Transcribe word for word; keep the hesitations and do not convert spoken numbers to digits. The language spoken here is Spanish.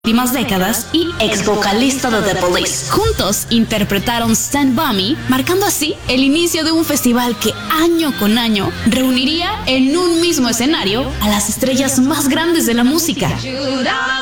últimas décadas y ex vocalista de The Police. Juntos interpretaron Stand By Me, marcando así el inicio de un festival que año con año reuniría en un mismo escenario a las estrellas más grandes de la música.